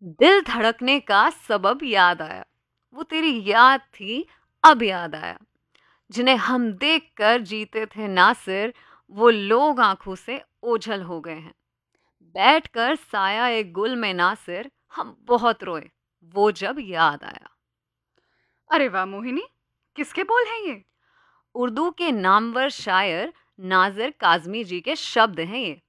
दिल धड़कने का सबब याद आया। वो तेरी याद थी, अब याद आया। जिन्हें हम देखकर जीते थे नासिर, वो लोग आंखों से ओझल हो गए हैं। बैठकर साया एक गुल में नासिर, हम बहुत रोए वो जब याद आया। अरे वाह मोहिनी, किसके बोल हैं ये? उर्दू के नामवर शायर नाजिर काज़मी जी के शब्द हैं ये।